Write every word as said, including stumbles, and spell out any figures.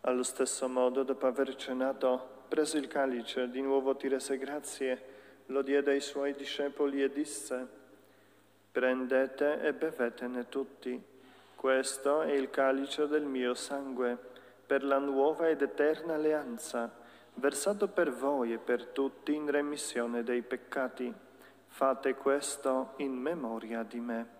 Allo stesso modo, dopo aver cenato, preso il calice, di nuovo ti rese grazie, lo diede ai suoi discepoli e disse: «Prendete e bevetene tutti. Questo è il calice del mio sangue, per la nuova ed eterna alleanza, versato per voi e per tutti in remissione dei peccati. Fate questo in memoria di me».